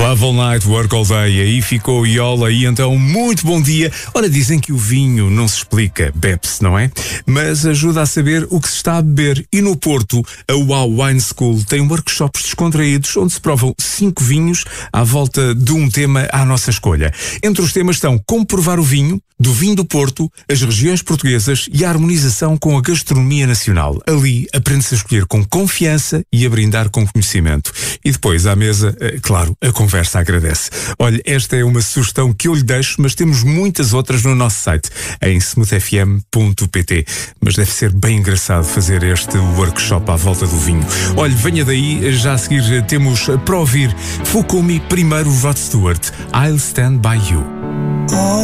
Love All Night, Work All Day, aí ficou Iola e então muito bom dia. Ora, dizem que o vinho não se explica, bebe-se, não é? Mas ajuda a saber o que se está a beber. E no Porto, a Wow Wine School tem workshops descontraídos onde se provam 5 vinhos à volta de um tema à nossa escolha. Entre os temas estão como provar o vinho, do vinho do Porto, as regiões portuguesas e a harmonização com a gastronomia nacional. Ali aprende-se a escolher com confiança e a brindar com conhecimento. E depois, à mesa, claro, a conversa agradece. Olha, esta é uma sugestão que eu lhe deixo, mas temos muitas outras no nosso site, em smoothfm.pt. Mas deve ser bem engraçado fazer este workshop à volta do vinho. Olha, venha daí, já a seguir temos para ouvir Fukumi, primeiro Rod Stewart, I'll Stand By You.